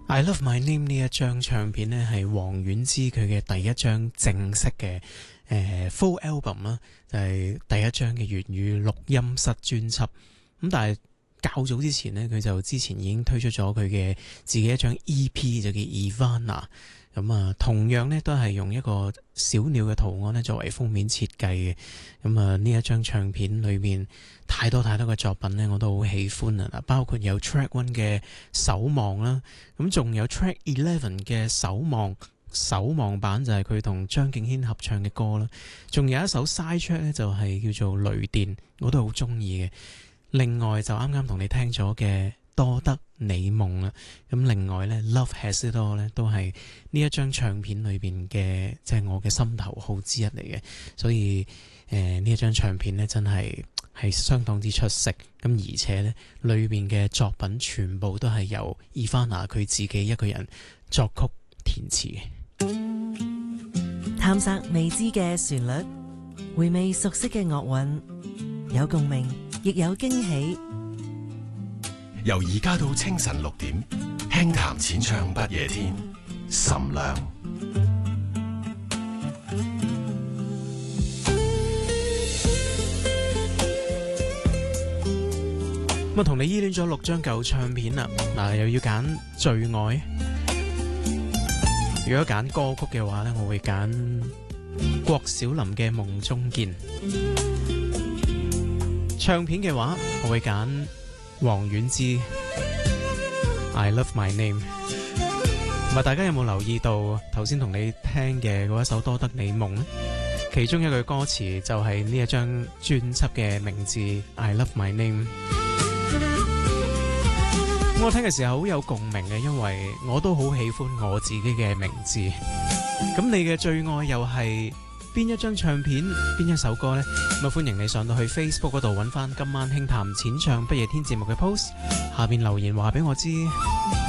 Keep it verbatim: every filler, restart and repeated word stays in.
I Love My Name 呢一張唱片呢，係黃婉之佢嘅第一張正式嘅誒、呃、full album 啦，就係第一張嘅粵語錄音室專輯。咁但係較早之前呢，佢就之前已經推出咗佢嘅自己一張 E P， 就叫 Ivana。咁啊，同樣呢都係用一個小鳥嘅圖案呢作為封面設計嘅。咁啊，呢一張唱片裏面太多太多嘅作品呢，我都好喜歡啊！包括有 Track One 嘅守望啦，咁仲有 Track Eleven 嘅守望守望版就係佢同張敬軒合唱嘅歌啦。仲有一首 Side Track 呢，就係叫做雷電，我都好中意嘅。另外就啱啱同你聽咗嘅多得你夢啦，咁另外呢 Love Has It All 呢都係呢一張唱片裏邊嘅即係我嘅心頭好之一嚟嘅，所以誒呢一張唱片呢真係係相當之出色，咁而且呢裏邊嘅作品全部都係由 Ivana 佢自己一個人作曲填詞嘅。探索未知嘅旋律，回味熟悉嘅樂韻，有共鳴亦有驚喜。 由而家到清晨六點，輕談淺唱不夜天，岑亮。 咁啊，同你依戀咗六張舊唱片啦，嗱又要揀最愛。如果揀歌曲嘅話呢，我會揀郭小霖嘅《夢中見》。唱片嘅話，我會揀黃婉之 I Love My Name。唔係大家有冇留意到頭先同你聽嘅嗰一首多得你夢呢？其中一句歌詞就係呢一張專輯嘅名字 I Love My Name。我聽嘅時候好有共鳴嘅，因為我都好喜歡我自己嘅名字。咁你嘅最愛又係邊一張唱片，邊一首歌呢？咁啊，歡迎你上到去 Facebook 嗰度揾翻今晚輕談淺唱不夜天節目嘅 post， 下邊留言話俾我知。